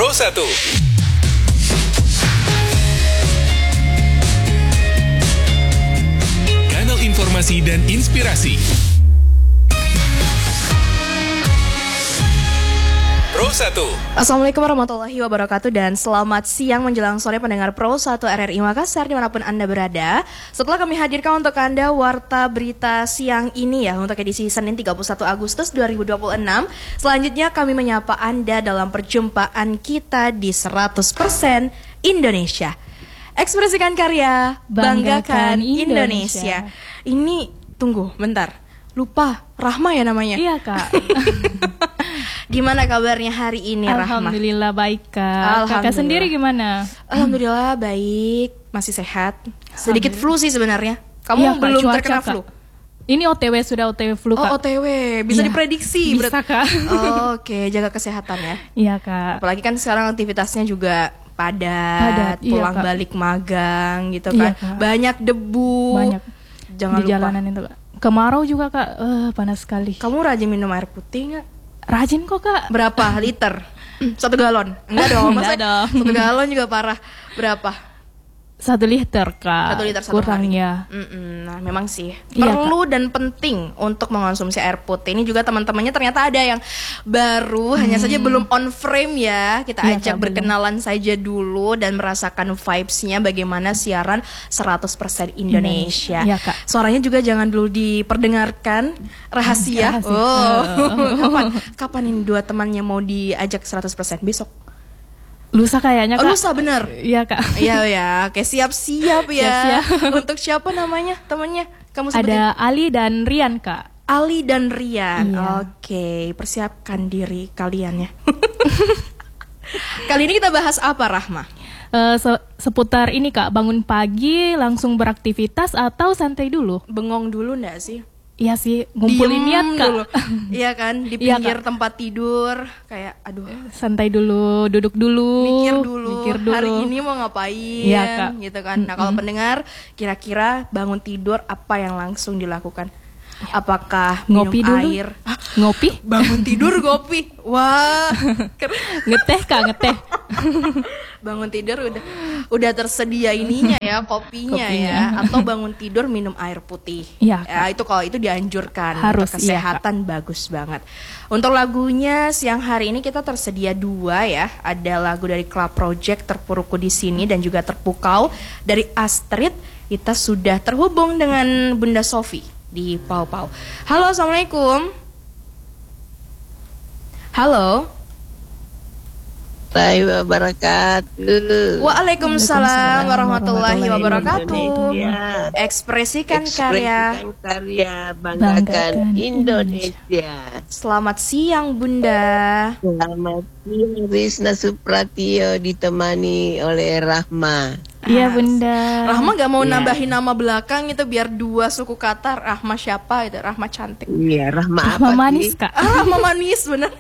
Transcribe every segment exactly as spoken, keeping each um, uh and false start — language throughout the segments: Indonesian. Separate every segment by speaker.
Speaker 1: Pro satu. Kanal informasi dan inspirasi. Pro satu.
Speaker 2: Assalamualaikum warahmatullahi wabarakatuh dan selamat siang menjelang sore pendengar Pro satu R R I Makassar dimanapun Anda berada. Setelah kami hadirkan untuk Anda Warta Berita Siang ini ya untuk edisi Senin tiga puluh satu Agustus dua ribu dua puluh enam. Selanjutnya kami menyapa Anda dalam perjumpaan kita di seratus persen Indonesia. Ekspresikan karya, banggakan, banggakan Indonesia. Indonesia. Ini, tunggu bentar, lupa, Rahma ya namanya?
Speaker 3: Iya kak.
Speaker 2: Gimana kabarnya hari ini, Rahma?
Speaker 3: Alhamdulillah baik kak. Kakak sendiri gimana?
Speaker 2: Alhamdulillah baik, masih sehat. Sedikit flu sih sebenarnya. Kamu
Speaker 3: ya,
Speaker 2: belum
Speaker 3: cuaca,
Speaker 2: terkena
Speaker 3: kak.
Speaker 2: flu?
Speaker 3: Ini O T W sudah O T W flu kak.
Speaker 2: Oh O T W, bisa
Speaker 3: ya,
Speaker 2: diprediksi?
Speaker 3: Bisa
Speaker 2: berat...
Speaker 3: kak.
Speaker 2: Oh, Oke, okay. Jaga kesehatan ya.
Speaker 3: Iya kak.
Speaker 2: Apalagi kan sekarang aktivitasnya juga padat,
Speaker 3: padat
Speaker 2: pulang
Speaker 3: iya,
Speaker 2: balik magang gitu kan.
Speaker 3: Iya,
Speaker 2: banyak debu.
Speaker 3: Banyak.
Speaker 2: Jangan
Speaker 3: di
Speaker 2: lupa.
Speaker 3: Jalanan itu kak. Kemarau juga kak, uh, panas sekali.
Speaker 2: Kamu rajin minum air putih nggak?
Speaker 3: Rajin kok kak.
Speaker 2: Berapa liter? Satu galon? Enggak dong, masa
Speaker 3: dong.
Speaker 2: Satu galon juga parah. Berapa?
Speaker 3: Satu liter kak.
Speaker 2: Satu liter satu
Speaker 3: kurang
Speaker 2: hari.
Speaker 3: ya.
Speaker 2: Mm-mm. Nah memang sih
Speaker 3: iya,
Speaker 2: perlu
Speaker 3: kak.
Speaker 2: Dan penting untuk mengonsumsi air putih. Ini juga teman-temannya ternyata ada yang baru, hmm. hanya saja belum on frame ya. Kita
Speaker 3: iya,
Speaker 2: ajak
Speaker 3: kak,
Speaker 2: berkenalan belum. saja dulu dan merasakan vibes-nya bagaimana siaran seratus persen Indonesia.
Speaker 3: Iya, kak.
Speaker 2: Suaranya juga jangan dulu diperdengarkan, rahasia.
Speaker 3: rahasia.
Speaker 2: Oh,
Speaker 3: oh.
Speaker 2: kapan kapan ini dua temannya mau diajak seratus persen? Besok.
Speaker 3: Lusa kayaknya kak.
Speaker 2: Oh, lusa bener.
Speaker 3: Iya kak.
Speaker 2: Iya ya, oke siap-siap ya.
Speaker 3: Siap-siap.
Speaker 2: Untuk siapa namanya temannya? Kamu sebutin.
Speaker 3: Ada Ali dan Rian kak.
Speaker 2: Ali dan Rian.
Speaker 3: Iya.
Speaker 2: Oke, persiapkan diri kalian ya. Kali ini kita bahas apa, Rahma?
Speaker 3: Uh, se- seputar ini kak, bangun pagi langsung beraktivitas atau santai dulu?
Speaker 2: Bengong dulu nggak sih?
Speaker 3: Iya sih, ngumpulin
Speaker 2: Diem
Speaker 3: niat kak.
Speaker 2: dulu. Iya kan, di
Speaker 3: Iya,
Speaker 2: pinggir
Speaker 3: Kak.
Speaker 2: tempat tidur kayak aduh.
Speaker 3: Santai dulu, duduk dulu.
Speaker 2: Mikir dulu,
Speaker 3: mikir dulu.
Speaker 2: hari ini mau ngapain,
Speaker 3: Iya, Kak.
Speaker 2: gitu kan. Nah kalau pendengar, kira-kira bangun tidur apa yang langsung dilakukan? Apakah minum
Speaker 3: Ngopi dulu.
Speaker 2: air? Ah,
Speaker 3: Ngopi?
Speaker 2: bangun tidur ngopi. Wah, keren.
Speaker 3: Ngeteh kak, ngeteh.
Speaker 2: Bangun tidur udah udah tersedia ininya ya, kopinya,
Speaker 3: Kopinya.
Speaker 2: ya. Atau bangun tidur minum air putih.
Speaker 3: Iya,
Speaker 2: Ya, itu kalau itu dianjurkan
Speaker 3: Harus,
Speaker 2: untuk kesehatan, bagus banget. Untuk lagunya siang hari ini kita tersedia dua ya. Ada lagu dari Club Project Terpuruku di Sini dan juga Terpukau dari Astrid. Kita sudah terhubung dengan Bunda Sofi di Pau Pau. Halo, assalamualaikum. Halo.
Speaker 4: Warahmatullahi wabarakatuh.
Speaker 2: Waalaikumsalam warahmatullahi wabarakatuh.
Speaker 4: Indonesia.
Speaker 2: Ekspresikan karya,
Speaker 4: Ekspresikan karya, banggakan
Speaker 3: Banggakan
Speaker 4: Indonesia.
Speaker 2: Selamat siang Bunda.
Speaker 4: Selamat siang Rizna Supratio ditemani oleh Rahma.
Speaker 3: Iya bunda.
Speaker 2: Rahma gak mau
Speaker 4: Ya.
Speaker 2: nambahin nama belakang itu biar dua suku kata. Rahma siapa itu? Rahma cantik.
Speaker 4: Iya, Rahma apa
Speaker 3: Rahma manis
Speaker 4: sih?
Speaker 3: kak.
Speaker 2: Ah, Rahma manis bener.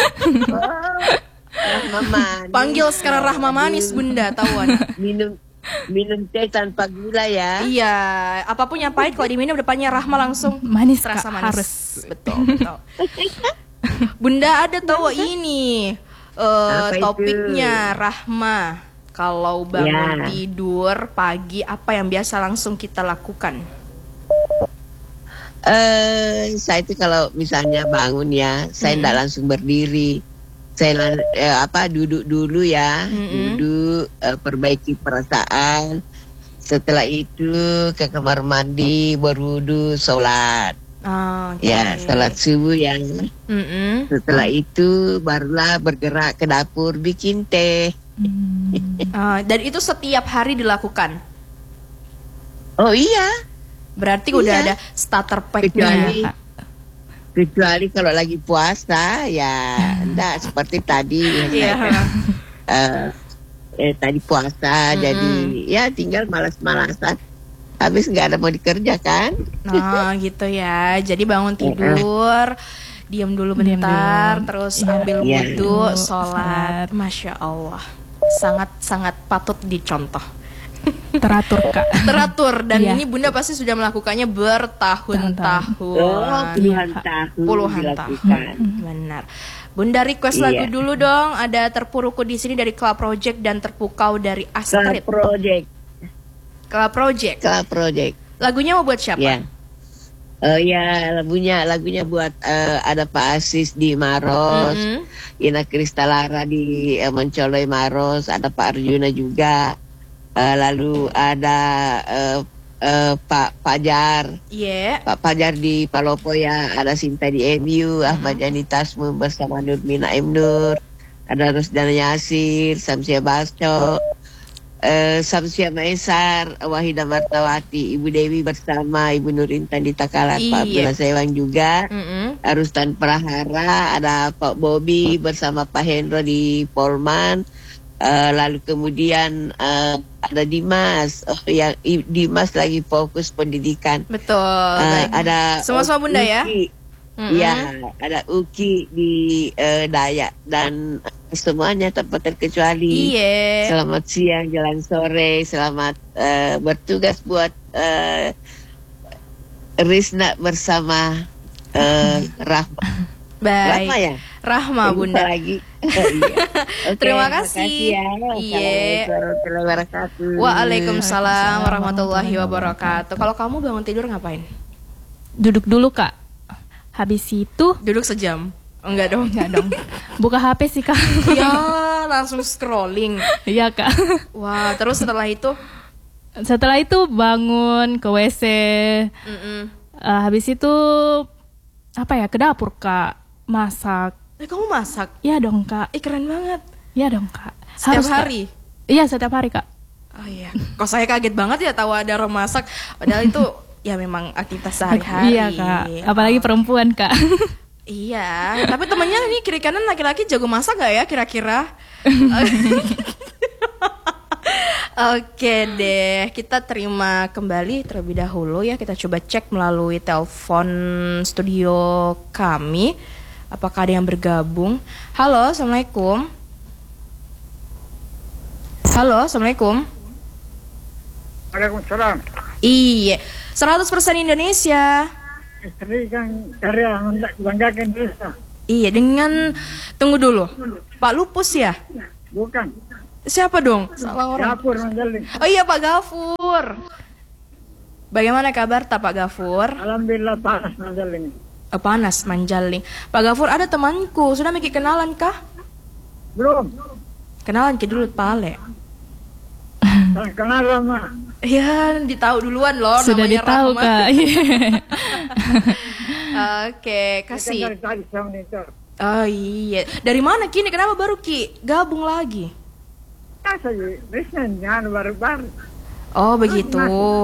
Speaker 4: Rahma manis.
Speaker 2: Panggil sekarang Rahma manis Bunda, tahuan.
Speaker 4: Minum minum teh tanpa gula ya.
Speaker 2: Iya, apapun yang pahit kalau diminum depannya Rahma langsung
Speaker 3: Manis,
Speaker 2: terasa
Speaker 3: Kak,
Speaker 2: manis.
Speaker 3: harus.
Speaker 2: Betul, betul. Bunda ada tahu ini eh,
Speaker 4: Apa itu?
Speaker 2: topiknya Rahma. Kalau bangun
Speaker 4: Ya.
Speaker 2: tidur pagi apa yang biasa langsung kita lakukan?
Speaker 4: Eh, saya itu kalau misalnya bangun ya, saya tidak langsung berdiri. Saya lan- eh, apa duduk dulu ya,
Speaker 2: Mm-mm.
Speaker 4: duduk eh, perbaiki perasaan. Setelah itu ke kamar mandi, berwudu, sholat.
Speaker 2: Ah, oke.
Speaker 4: Ya, sholat subuh yang.
Speaker 2: Mm-mm.
Speaker 4: Setelah itu barulah bergerak ke dapur bikin teh.
Speaker 3: Hmm.
Speaker 2: Ah, dan itu setiap hari dilakukan.
Speaker 4: Oh iya,
Speaker 2: Berarti udah
Speaker 4: Iya.
Speaker 2: ada starter pack-nya.
Speaker 4: kecuali
Speaker 3: Kak.
Speaker 4: kecuali kalau lagi puasa ya, enggak seperti tadi.
Speaker 2: Iya.
Speaker 4: eh, eh, tadi puasa
Speaker 2: Mm-mm.
Speaker 4: jadi ya tinggal malas-malasan habis nggak ada mau dikerjakan.
Speaker 2: Nah, gitu ya. Jadi bangun tidur, diam dulu
Speaker 3: Diam
Speaker 2: bentar,
Speaker 3: dulu.
Speaker 2: terus
Speaker 3: Iya.
Speaker 2: ambil
Speaker 4: Iya.
Speaker 2: wudhu,
Speaker 3: Sholat.
Speaker 2: sholat. Masya Allah. Sangat-sangat patut dicontoh.
Speaker 3: Teratur kak.
Speaker 2: Teratur dan
Speaker 3: Iya.
Speaker 2: ini Bunda pasti sudah melakukannya bertahun-tahun.
Speaker 4: Oh, puluhan tahun
Speaker 2: Puluhan
Speaker 4: dilakukan.
Speaker 2: tahun. Benar. Bunda request
Speaker 4: Iya.
Speaker 2: lagu dulu dong. Ada Terpuruku di sini dari Club Project dan Terpukau dari
Speaker 4: Club
Speaker 2: Astrid.
Speaker 4: Project,
Speaker 2: Club Project.
Speaker 4: Club Project.
Speaker 2: Lagunya mau buat siapa?
Speaker 4: Ya. Eh ya, lagunya lagunya buat eh, ada Pak Asis di Maros,
Speaker 2: Mhm.
Speaker 4: Ina Kristalara di eh, Mencoloi Maros, ada Pak Arjuna juga. Eh, lalu ada eh, eh, Pak Fajar,
Speaker 2: Iya.
Speaker 4: Pak Fajar di Palopo ya, ada Sinta di M U, Ahmad Yani Tasmu bersama Nurmina M Nur, ada Rusdana Yasir, Samsia Basco, eh, Samsia Maesar, Wahida Martawati, Ibu Dewi bersama Ibu Nurintan di Takalar,
Speaker 2: Iya.
Speaker 4: Pak Abdullah Sewang juga,
Speaker 2: Mm-mm.
Speaker 4: Arustan Prahara, ada Pak Bobby bersama Pak Hendro di Polman. Eh, lalu kemudian eh, ada Dimas, oh, yang I- Dimas lagi fokus pendidikan.
Speaker 2: Betul.
Speaker 4: Eh, ada
Speaker 2: Semua-semua Bunda ya?
Speaker 4: Uki.
Speaker 2: Mm-mm.
Speaker 4: Iya, ada Uki di eh, Dayak dan semuanya tanpa terkecuali.
Speaker 2: Iya.
Speaker 4: Selamat siang, jalan sore, selamat eh, bertugas buat eh, Rizna bersama eh, Rahma.
Speaker 2: Baik.
Speaker 4: Rahma ya?
Speaker 2: Rahma
Speaker 4: Lupa
Speaker 2: Bunda.
Speaker 4: lagi. Iya. Oke,
Speaker 2: Terima kasih.
Speaker 4: makasih ya.
Speaker 2: Iya.
Speaker 4: Assalamualaikum warahmatullahi wabarakatuh.
Speaker 2: Waalaikumsalam warahmatullahi wabarakatuh. Kalau kamu bangun tidur ngapain?
Speaker 3: Duduk dulu kak. Habis itu
Speaker 2: Duduk sejam? Enggak dong.
Speaker 3: enggak dong. Buka H P sih kak.
Speaker 2: Ya, langsung scrolling.
Speaker 3: Iya kak.
Speaker 2: Wah, terus setelah itu?
Speaker 3: Setelah itu bangun ke W C.
Speaker 2: Mm-mm.
Speaker 3: Eh, habis itu apa ya, ke dapur kak, masak.
Speaker 2: Eh, kamu masak?
Speaker 3: Iya dong kak.
Speaker 2: Eh, keren banget.
Speaker 3: Iya dong kak.
Speaker 2: Setiap
Speaker 3: Harus, Kak.
Speaker 2: hari?
Speaker 3: Iya setiap hari kak.
Speaker 2: Oh iya. Kok saya kaget banget ya tahu ada orang masak. Padahal itu ya memang aktivitas sehari-hari.
Speaker 3: Iya kak. Apalagi perempuan kak.
Speaker 2: Iya, tapi temennya ini kiri kanan laki-laki jago masak gak ya kira-kira? Oke deh, kita terima kembali terlebih dahulu ya. Kita coba cek melalui telepon studio kami. Apakah ada yang bergabung? Halo, Assalamualaikum. Halo, Assalamualaikum.
Speaker 5: Waalaikumsalam.
Speaker 2: Iya, seratus persen Indonesia.
Speaker 5: Istri kan karya hendak banggakan desa.
Speaker 2: Iya, dengan tunggu dulu. Pak Lupus ya?
Speaker 5: Bukan.
Speaker 2: Siapa dong? Salah orang.
Speaker 5: Dapur Manjaling.
Speaker 2: Oh iya, Pak Gafur. Bagaimana kabar tak Pak Gafur?
Speaker 5: Alhamdulillah panas Manjaling.
Speaker 2: Oh, panas Manjaling. Pak Gafur, ada temanku. Sudah mikir kenalan kah?
Speaker 5: Belum.
Speaker 2: Kenalan ke dulu Pak Ale.
Speaker 5: Tak kenal lama.
Speaker 2: Iya, ditahu duluan loh.
Speaker 3: Sudah
Speaker 2: namanya
Speaker 3: ditahu
Speaker 2: Rahma.
Speaker 3: kak.
Speaker 2: Oke,
Speaker 5: Kan
Speaker 2: kasih.
Speaker 5: dari tadi saya monitor.
Speaker 2: Oh iya. Dari mana Ki? Kenapa baru Ki gabung lagi?
Speaker 5: Ah, saya Kristen jangan baru-baru.
Speaker 2: Oh begitu.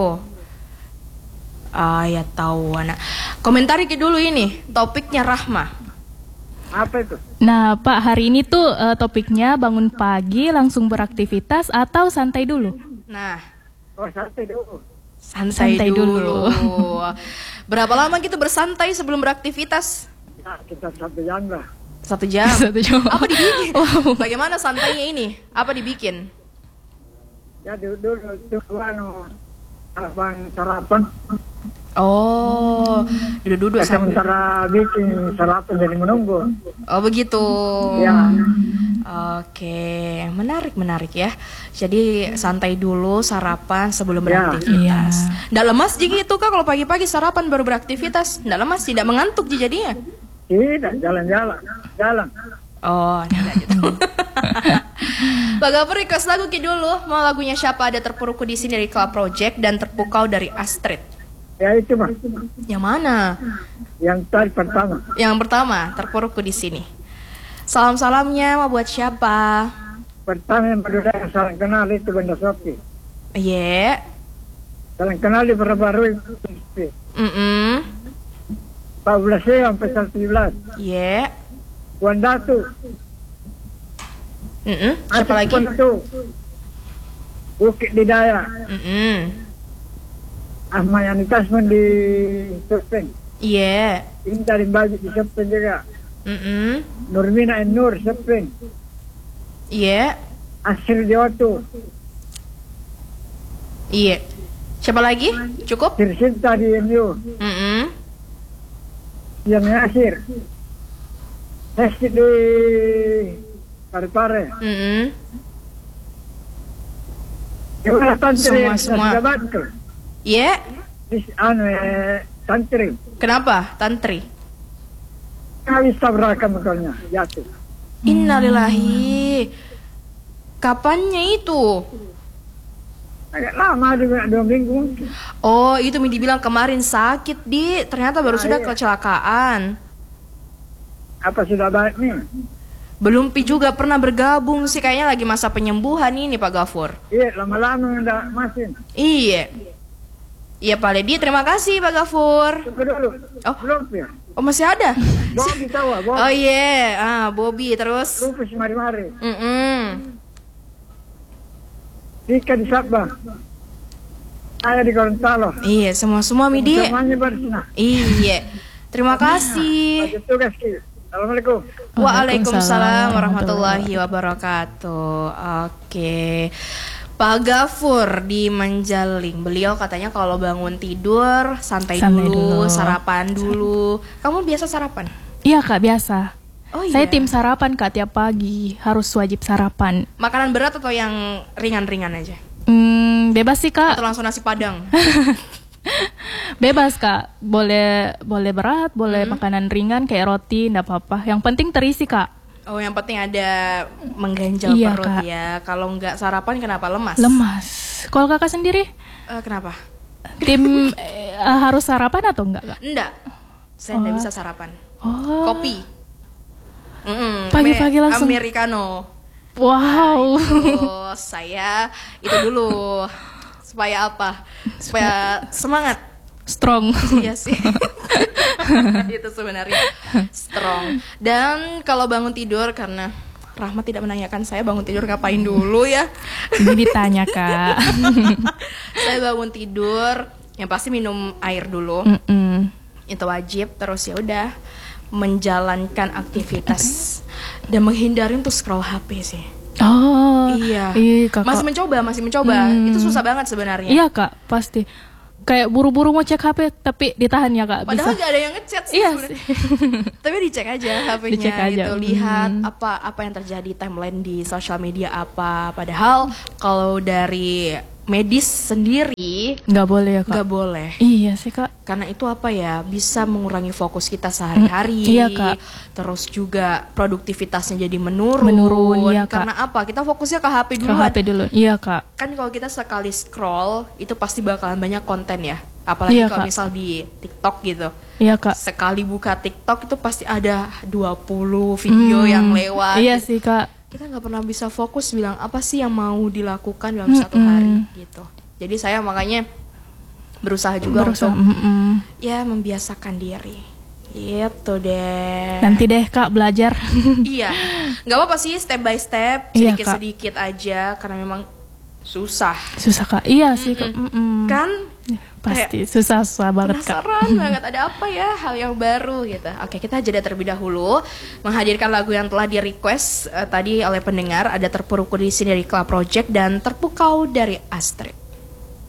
Speaker 2: Ah ya tahu anak. Komentari Ki dulu ini. Topiknya Rahma.
Speaker 5: Apa itu?
Speaker 3: Nah pak, hari ini tuh eh, topiknya bangun pagi langsung beraktivitas atau santai dulu?
Speaker 2: Nah,
Speaker 5: Oh, santai dulu.
Speaker 2: santai,
Speaker 3: Santai
Speaker 2: dulu.
Speaker 3: dulu.
Speaker 2: Berapa lama kita bersantai sebelum beraktivitas?
Speaker 5: Ya, kita satu jam lah.
Speaker 2: Satu jam.
Speaker 3: Satu jam.
Speaker 2: Apa dibikin?
Speaker 3: Wow.
Speaker 2: Bagaimana santainya ini? Apa dibikin?
Speaker 5: Ya dulu dulu anu abang sarapan.
Speaker 2: Oh, duduk-duduk
Speaker 5: Kita
Speaker 2: sambil.
Speaker 5: sementara bikin sarapan jadi menunggu.
Speaker 2: Oh begitu.
Speaker 5: Ya.
Speaker 2: Oke, menarik menarik ya. Jadi santai dulu sarapan sebelum
Speaker 5: Ya.
Speaker 2: beraktivitas.
Speaker 3: Iya.
Speaker 2: Nggak lemas jadi itu kak kalau pagi-pagi sarapan baru beraktivitas. Nggak lemas, tidak mengantuk jadi jadinya.
Speaker 5: Tidak, jalan-jalan. Jalan.
Speaker 2: Oh, tidak gitu. Pak Gafur request lagu Ki dulu. Mau lagunya siapa? Ada Terpuruku di sini dari Club Project dan Terpukau dari Astrid.
Speaker 5: Ya itu mah.
Speaker 2: Yang mana?
Speaker 5: Yang tadi pertama.
Speaker 2: Yang pertama, Terpuruku di sini. Salam-salamnya mau buat siapa?
Speaker 5: Pertama yang pada saya saling kenal itu Benda Sopi.
Speaker 2: Iya.
Speaker 5: Saling kenal di perbarui.
Speaker 2: Mm-mm.
Speaker 5: Pak Belasnya sampai satu belas.
Speaker 2: Iya.
Speaker 5: Wan Datu.
Speaker 2: Mm-mm. Siapa lagi?
Speaker 5: Itu. Bukit di Daya.
Speaker 2: Mm-mm.
Speaker 5: Ahmad Yani Tasman di Sepeng.
Speaker 2: Iya.
Speaker 5: Inta di Baju di Sepeng juga.
Speaker 2: Mm-mm.
Speaker 5: Nurmina and Nur Sepeng.
Speaker 2: Iya.
Speaker 5: Asir di Otu.
Speaker 2: Iya. Siapa lagi? Cukup?
Speaker 5: Tirsinta di M U.
Speaker 2: Mm-mm.
Speaker 5: Yang Nasir. Hesti di Parepare.
Speaker 2: Mm-mm.
Speaker 5: Gimana tantri?
Speaker 2: Semua, semua.
Speaker 5: Sudah bantu.
Speaker 2: Iya.
Speaker 5: Dis anu eh, tantri.
Speaker 2: Kenapa? Tantri.
Speaker 5: Kali tabrakan makalnya jatuh.
Speaker 2: Innalillahi. Kapannya itu?
Speaker 5: Agak lama dua, dua minggu mungkin.
Speaker 2: Oh, itu Mi dibilang kemarin sakit, Di. Ternyata baru
Speaker 5: Ah,
Speaker 2: sudah
Speaker 5: iya.
Speaker 2: kecelakaan.
Speaker 5: Apa sudah baik nih?
Speaker 2: Belum Pi juga pernah bergabung sih. Kayaknya lagi masa penyembuhan ini Pak Gafur.
Speaker 5: Iya, lama-lama udah masin.
Speaker 2: Iya. Iya Pak Ledi, terima kasih Pak Gafur.
Speaker 5: Tunggu dulu.
Speaker 2: Oh.
Speaker 5: Belum ya.
Speaker 2: Oh masih ada?
Speaker 5: Bobby tahu, Bobby.
Speaker 2: Oh iya, ah Bobby terus.
Speaker 5: Rufus mari-mari.
Speaker 2: Mm-mm.
Speaker 5: Dika di Sabah. Saya di Gorontalo.
Speaker 2: Iya, semua-semua Midi.
Speaker 5: Semuanya bersama.
Speaker 2: Iya. Terima kasih.
Speaker 5: Bagi tugas Ki. Assalamualaikum.
Speaker 2: Waalaikumsalam warahmatullahi wabarakatuh. Oke. Pak Gafur di Menjaling. Beliau katanya kalau bangun tidur santai,
Speaker 3: Santai
Speaker 2: dulu,
Speaker 3: dulu.
Speaker 2: sarapan dulu. Kamu biasa sarapan?
Speaker 3: Iya kak, biasa.
Speaker 2: Oh iya.
Speaker 3: Saya tim sarapan kak, tiap pagi harus wajib sarapan.
Speaker 2: Makanan berat atau yang ringan-ringan aja?
Speaker 3: Hmm, bebas sih kak.
Speaker 2: Atau langsung nasi Padang?
Speaker 3: Bebas kak, boleh boleh berat, boleh
Speaker 2: Hmm.
Speaker 3: makanan ringan kayak roti, nggak apa-apa. Yang penting terisi kak.
Speaker 2: Oh, yang penting ada mengganjal
Speaker 3: Iya,
Speaker 2: perut
Speaker 3: Kak.
Speaker 2: ya. Kalau nggak sarapan kenapa lemas?
Speaker 3: Lemas. Kalau kakak sendiri,
Speaker 2: Eh, kenapa?
Speaker 3: tim eh, harus sarapan atau enggak kak?
Speaker 2: Enggak. Saya nggak
Speaker 3: Oh.
Speaker 2: bisa sarapan.
Speaker 3: Oh.
Speaker 2: Kopi. Mm-mm,
Speaker 3: Pagi-pagi
Speaker 2: ame-
Speaker 3: langsung.
Speaker 2: Americano.
Speaker 3: Wow.
Speaker 2: Itu saya itu dulu supaya apa? Supaya semangat.
Speaker 3: Strong.
Speaker 2: Iya sih. Itu sebenarnya strong. Dan kalau bangun tidur, karena Rahmat tidak menanyakan saya bangun tidur ngapain dulu ya.
Speaker 3: Ini ditanya kak.
Speaker 2: Saya bangun tidur yang pasti minum air dulu.
Speaker 3: Mm-mm.
Speaker 2: Itu wajib. Terus ya udah menjalankan aktivitas dan menghindari untuk scroll H P sih.
Speaker 3: Oh.
Speaker 2: Iya.
Speaker 3: Iya kakak.
Speaker 2: Masih mencoba, masih mencoba.
Speaker 3: Hmm.
Speaker 2: Itu susah banget sebenarnya.
Speaker 3: Iya kak, pasti. Kayak buru-buru mau cek H P tapi ditahan ya kak.
Speaker 2: Padahal
Speaker 3: Bisa.
Speaker 2: gak ada yang ngechat sih
Speaker 3: Iya
Speaker 2: sebenarnya.
Speaker 3: sih.
Speaker 2: Tapi dicek aja H P-nya
Speaker 3: Dicek aja.
Speaker 2: gitu, lihat
Speaker 3: Hmm.
Speaker 2: apa apa yang terjadi, timeline di sosial media apa. Padahal kalau dari medis sendiri
Speaker 3: Nggak boleh ya kak.
Speaker 2: nggak boleh.
Speaker 3: Iya sih kak.
Speaker 2: Karena itu apa ya, bisa mengurangi fokus kita sehari-hari.
Speaker 3: Mm, iya, Kak.
Speaker 2: Terus juga produktivitasnya jadi menurun.
Speaker 3: Menurun, iya, Kak.
Speaker 2: Karena apa? Kita fokusnya ke H P
Speaker 3: Ke
Speaker 2: duluan.
Speaker 3: H P dulu. Iya kak.
Speaker 2: Kan kalau kita sekali scroll itu pasti bakalan banyak konten ya. Apalagi
Speaker 3: Iya,
Speaker 2: kalau
Speaker 3: Kak.
Speaker 2: misal di TikTok gitu.
Speaker 3: Iya kak.
Speaker 2: Sekali buka TikTok itu pasti ada dua puluh video
Speaker 3: Hmm,
Speaker 2: yang lewat.
Speaker 3: Iya sih kak.
Speaker 2: Kita nggak pernah bisa fokus bilang apa sih yang mau dilakukan dalam
Speaker 3: Mm-mm.
Speaker 2: satu hari gitu. Jadi saya makanya berusaha juga
Speaker 3: Berusaha,
Speaker 2: untuk
Speaker 3: mm-mm.
Speaker 2: ya membiasakan diri. Gitu deh.
Speaker 3: Nanti deh kak belajar.
Speaker 2: Iya, nggak apa-apa sih, step by step,
Speaker 3: Iya,
Speaker 2: sedikit-sedikit aja karena memang susah.
Speaker 3: Susah kak. Iya sih kak. Mm-mm.
Speaker 2: Kan
Speaker 3: Pasti susah susah banget kak.
Speaker 2: penasaran banget ada apa ya hal yang baru gitu. Oke, kita jeda terlebih dahulu menghadirkan lagu yang telah di request eh, tadi oleh pendengar. Ada Terpurukku di sini dari Club Project dan Terpukau dari Astrid.